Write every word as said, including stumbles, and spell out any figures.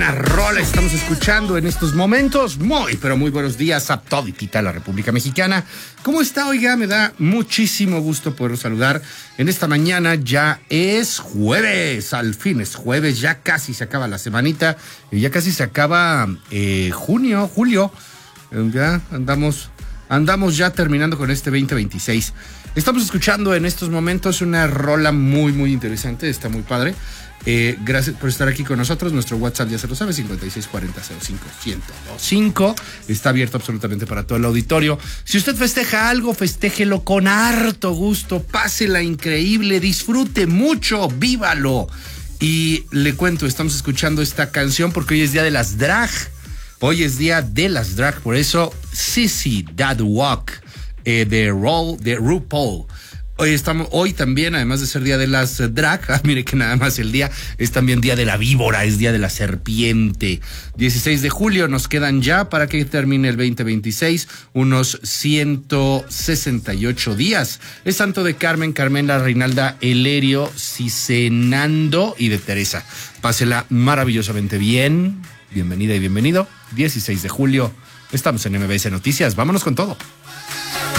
Una rola estamos escuchando en estos momentos. Muy, pero muy buenos días a toditita la República Mexicana. ¿Cómo está? Oiga, me da muchísimo gusto poder saludar en esta mañana. Ya es jueves, al fin es jueves, ya casi se acaba la semanita, y ya casi se acaba eh, junio, julio. Eh, ya andamos, andamos ya terminando con este veinte veintiséis. Estamos escuchando en estos momentos una rola muy, muy interesante, está muy padre. Eh, gracias por estar aquí con nosotros. Nuestro WhatsApp ya se lo sabe, cincuenta y seis cuarenta cero cinco ciento cinco. Está abierto absolutamente para todo el auditorio. Si usted festeja algo, festéjelo con harto gusto, pásela increíble, disfrute mucho, vívalo. Y le cuento, estamos escuchando esta canción porque hoy es día de las drag. Hoy es día de las drag, por eso Sissy That Walk eh, de, Roll, de RuPaul. Hoy, estamos, hoy también, además de ser día de las drag, ah, mire que nada más el día, es también día de la víbora, es día de la serpiente. dieciséis de julio nos quedan ya para que termine el veinte veintiséis, unos ciento sesenta y ocho días. Es santo de Carmen, Carmela, Reinalda, Elerio, Cicenando y de Teresa. Pásela maravillosamente bien. Bienvenida y bienvenido. dieciséis de julio, estamos en M B S Noticias. Vámonos con todo.